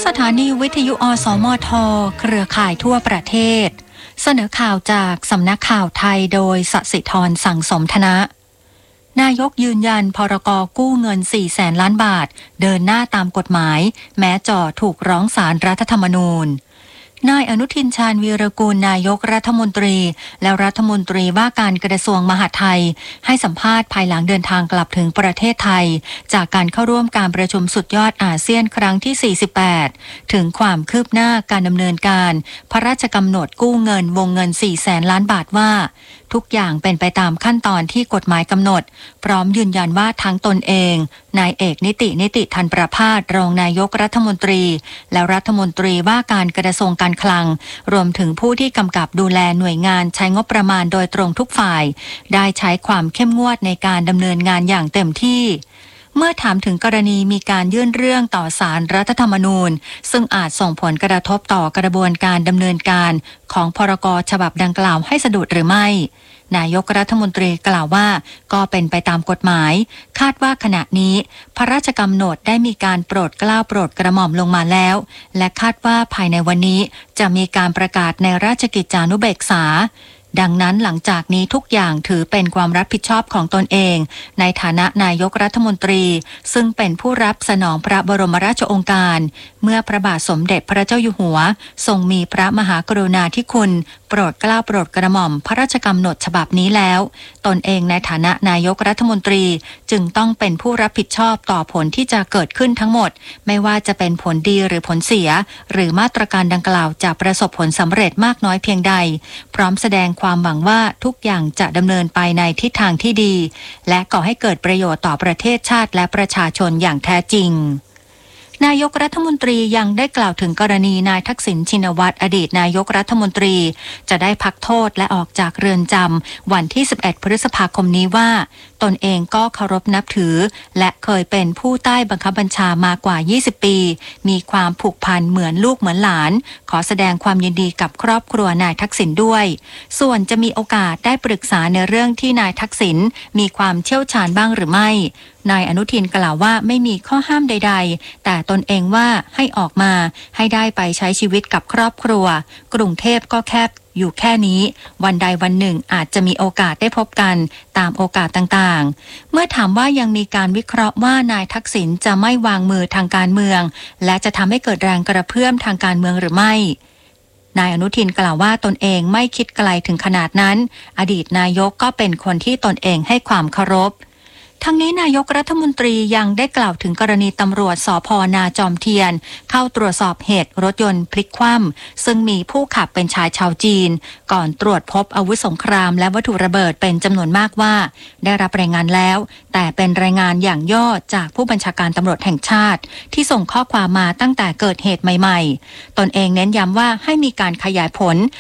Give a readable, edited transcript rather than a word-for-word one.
สถานีวิทยุอสมทเครือข่ายทั่วประเทศเสนอข่าวจากสำนักข่าวไทยโดยสศิธรสังสมธนะนายกยืนยันพรก.กู้เงิน 400,000 ล้านบาทเดินหน้าตามกฎหมายแม้จ่อถูกร้องศาลรัฐธรรมนูญนายอนุทินชาญวีรกูลนายกรัฐมนตรีและรัฐมนตรีว่าการกระทรวงมหาดไทยให้สัมภาษณ์ภายหลังเดินทางกลับถึงประเทศไทยจากการเข้าร่วมการประชุมสุดยอดอาเซียนครั้งที่ 48 ถึงความคืบหน้าการดำเนินการพระราชกำหนดกู้เงินวงเงิน 400,000 ล้านบาทว่าทุกอย่างเป็นไปตามขั้นตอนที่กฎหมายกำหนดพร้อมยืนยันว่าทั้งตนเองนายเอกนิติธันประภาสรองนายกรัฐมนตรีและรัฐมนตรีว่าการกระทรวงการคลังรวมถึงผู้ที่กำกับดูแลหน่วยงานใช้งบประมาณโดยตรงทุกฝ่ายได้ใช้ความเข้มงวดในการดำเนินงานอย่างเต็มที่เมื่อถามถึงกรณีมีการยื่นเรื่องต่อศาลรัฐธรรมนูญซึ่งอาจส่งผลกระทบต่อกระบวนการดำเนินการของพรก.ฉบับดังกล่าวให้สะดุดหรือไม่นายกรัฐมนตรีกล่าวว่าก็เป็นไปตามกฎหมายคาดว่าขณะนี้พระราชกำหนดได้มีการโปรดเกล้าโปรดกระหม่อมลงมาแล้วและคาดว่าภายในวันนี้จะมีการประกาศในราชกิจจานุเบกษาดังนั้นหลังจากนี้ทุกอย่างถือเป็นความรับผิดชอบของตนเองในฐานะนายกรัฐมนตรีซึ่งเป็นผู้รับสนองพระบรมราชโองการเมื่อพระบาทสมเด็จพระเจ้าอยู่หัวทรงมีพระมหากรุณาธิคุณโปรดเกล้าโปรดกระหม่อมพระราชกำหนดฉบับนี้แล้วตนเองในฐานะนายกรัฐมนตรีจึงต้องเป็นผู้รับผิดชอบต่อผลที่จะเกิดขึ้นทั้งหมดไม่ว่าจะเป็นผลดีหรือผลเสียหรือมาตรการดังกล่าวจะประสบผลสำเร็จมากน้อยเพียงใดพร้อมแสดงความหวังว่าทุกอย่างจะดำเนินไปในทิศทางที่ดีและก่อให้เกิดประโยชน์ต่อประเทศชาติและประชาชนอย่างแท้จริงนายกรัฐมนตรียังได้กล่าวถึงกรณีนายทักษิณชินวัตรอดีตนายกรัฐมนตรีจะได้พักโทษและออกจากเรือนจำวันที่ 11 พฤษภาคมนี้ว่าตนเองก็เคารพนับถือและเคยเป็นผู้ใต้บังคับบัญชามากว่า 20 ปีมีความผูกพันเหมือนลูกเหมือนหลานขอแสดงความยินดีกับครอบครัวนายทักษิณด้วยส่วนจะมีโอกาสได้ปรึกษาในเรื่องที่นายทักษิณมีความเชี่ยวชาญบ้างหรือไม่นายอนุทินกล่าวว่าไม่มีข้อห้ามใดๆแต่ตนเองว่าให้ออกมาให้ได้ไปใช้ชีวิตกับครอบครัวกรุงเทพก็แคบอยู่แค่นี้วันใดวันหนึ่งอาจจะมีโอกาสได้พบกันตามโอกาสต่างๆเมื่อถามว่ายังมีการวิเคราะห์ว่านายทักษิณจะไม่วางมือทางการเมืองและจะทำให้เกิดแรงกระเพื่อมทางการเมืองหรือไม่นายอนุทินกล่าวว่าตนเองไม่คิดไกลถึงขนาดนั้นอดีตนายกก็เป็นคนที่ตนเองให้ความเคารพทั้งนี้นายกรัฐมนตรียังได้กล่าวถึงกรณีตำรวจสภ.นาจอมเทียนเข้าตรวจสอบเหตุรถยนต์พลิกคว่ำซึ่งมีผู้ขับเป็นชายชาวจีนก่อนตรวจพบอาวุธสงครามและวัตถุระเบิดเป็นจำนวนมากว่าได้รับรายงานแล้วแต่เป็นรายงานอย่างย่อจากผู้บัญชาการตำรวจแห่งชาติที่ส่งข้อความมาตั้งแต่เกิดเหตุใหม่ๆตนเองเน้นย้ำว่าให้มีการขยายผล